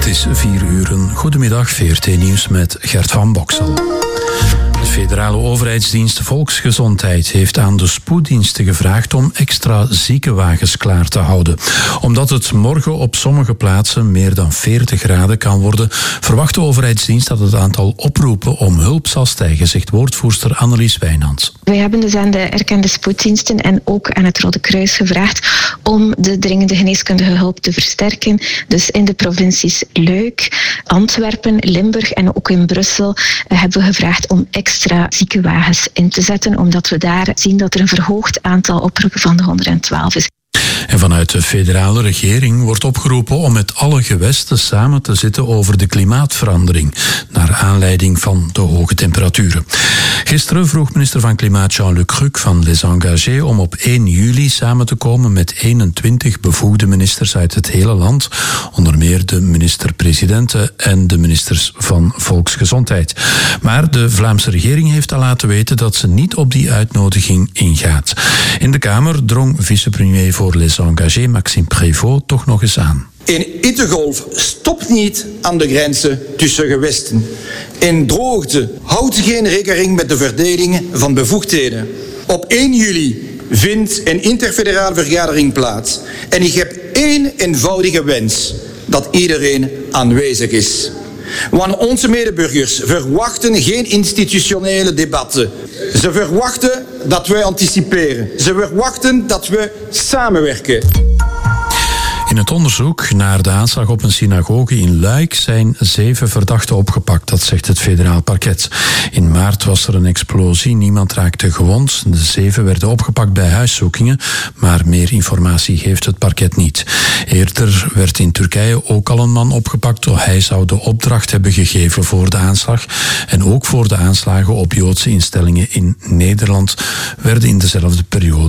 Het is 4:00. Goedemiddag, VRT Nieuws met Gert van Boksel. De federale overheidsdienst Volksgezondheid heeft aan de spoeddiensten gevraagd om extra ziekenwagens klaar te houden. Omdat het morgen op sommige plaatsen meer dan 40 graden kan worden, verwacht de overheidsdienst dat het aantal oproepen om hulp zal stijgen, zegt woordvoerster Annelies Wijnands. Wij hebben dus aan de erkende spoeddiensten en ook aan het Rode Kruis gevraagd om de dringende geneeskundige hulp te versterken. Dus in de provincies Luik, Antwerpen, Limburg en ook in Brussel hebben we gevraagd om extra ziekenwagens in te zetten, omdat we daar zien dat er een verhoogd aantal oproepen van de 112 is. En vanuit de federale regering wordt opgeroepen om met alle gewesten samen te zitten over de klimaatverandering, naar aanleiding van de hoge temperaturen. Gisteren vroeg minister van Klimaat Jean-Luc Cruc van Les Engagés om op 1 juli samen te komen met 21 bevoegde ministers uit het hele land, onder meer de minister-presidenten en de ministers van Volksgezondheid. Maar de Vlaamse regering heeft al laten weten dat ze niet op die uitnodiging ingaat. In de Kamer drong vicepremier voor Les Engagés Maxime Prévost toch nog eens aan. Een hittegolf stopt niet aan de grenzen tussen gewesten. En droogte houdt geen rekening met de verdeling van bevoegdheden. Op 1 juli vindt een interfederale vergadering plaats. En ik heb één eenvoudige wens: dat iedereen aanwezig is. Want onze medeburgers verwachten geen institutionele debatten. Ze verwachten dat wij anticiperen. Ze verwachten dat we samenwerken. In het onderzoek naar de aanslag op een synagoge in Luik zijn 7 verdachten opgepakt, dat zegt het federaal parket. In maart was er een explosie, niemand raakte gewond. De 7 werden opgepakt bij huiszoekingen, maar meer informatie geeft het parket niet. Eerder werd in Turkije ook al een man opgepakt. Hij zou de opdracht hebben gegeven voor de aanslag. En ook voor de aanslagen op Joodse instellingen in Nederland werden in dezelfde periode